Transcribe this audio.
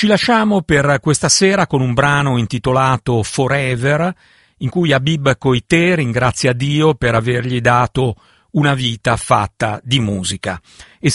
Ci lasciamo per questa sera con un brano intitolato Forever, in cui Habib Koité ringrazia Dio per avergli dato una vita fatta di musica. E